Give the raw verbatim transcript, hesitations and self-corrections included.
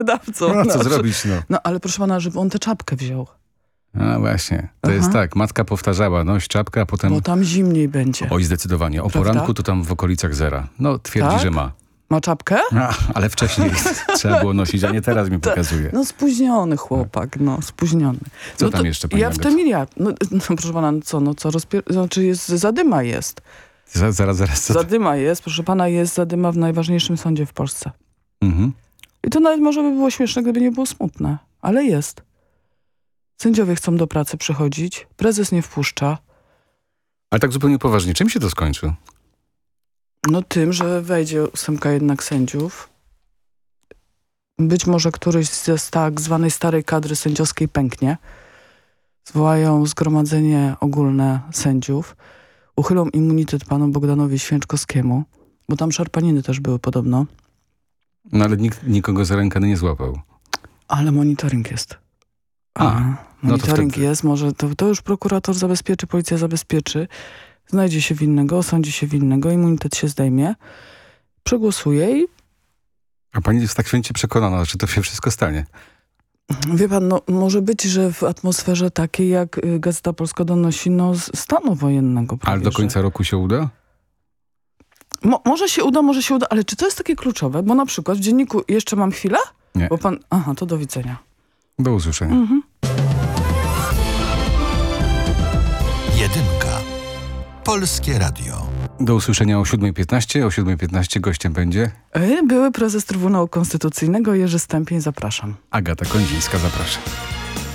wydawcą. No, co zrobić, no. No, ale proszę pana, żeby on tę czapkę wziął. A właśnie, to Aha. jest tak, matka powtarzała, noś czapkę, a potem... Bo tam zimniej będzie. Oj, zdecydowanie. O Prawda? poranku to tam w okolicach zera. No, twierdzi, Tak? że ma. Ma czapkę? A, ale wcześniej trzeba było nosić, a nie teraz mi pokazuje. No spóźniony chłopak, no spóźniony. Co no tam to jeszcze, pani Ja w Agato? te miliard. No, no proszę pana, no co, no co, rozpier- znaczy jest, zadyma jest. Zaraz, zaraz, zaraz. Co to? Zadyma jest, proszę pana, jest zadyma w najważniejszym sądzie w Polsce. Mhm. I to nawet może by było śmieszne, gdyby nie było smutne, ale jest. Sędziowie chcą do pracy przychodzić, prezes nie wpuszcza. Ale tak zupełnie poważnie, czym się to skończy? No tym, że wejdzie ósemka jednak sędziów. Być może któryś z tak zwanej starej kadry sędziowskiej pęknie. Zwołają zgromadzenie ogólne sędziów. Uchylą immunitet panu Bogdanowi Święczkowskiemu, bo tam szarpaniny też były podobno. No ale nikt nikogo za rękę nie złapał. Ale monitoring jest. A, Aha, no to monitoring wtedy- jest, może to, to już prokurator zabezpieczy, policja zabezpieczy. Znajdzie się winnego, osądzi się winnego, immunitet się zdejmie, przegłosuje i A pani jest tak święcie przekonana, że to się wszystko stanie. wie pan, no może być, że w atmosferze takiej, jak y, Gazeta Polska donosi, no z stanu wojennego prawie, Ale do że- końca roku się uda? Mo, może się uda, może się uda, ale czy to jest takie kluczowe? Bo na przykład w dzienniku jeszcze mam chwilę? Nie. Bo pan, aha, to do widzenia. Do usłyszenia. Mhm. Jedynka. Polskie Radio. Do usłyszenia o siódma piętnaście. O siódma piętnaście gościem będzie Y, Były prezes Trybunału Konstytucyjnego Jerzy Stępień, zapraszam. Agata Kondzińska. Zapraszam.